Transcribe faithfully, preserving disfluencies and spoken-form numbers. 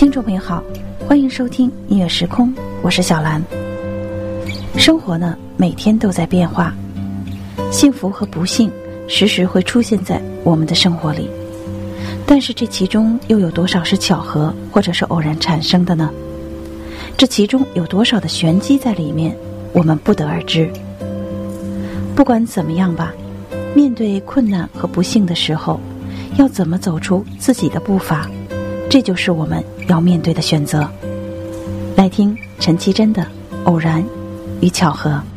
听众朋友好，欢迎收听音乐时空，我是小兰。生活呢，每天都在变化，幸福和不幸时时会出现在我们的生活里，但是这其中又有多少是巧合或者是偶然产生的呢？这其中有多少的玄机在里面，我们不得而知。不管怎么样吧，面对困难和不幸的时候，要怎么走出自己的步伐，这就是我们要面对的选择。来听陈绮贞的《偶然与巧合》。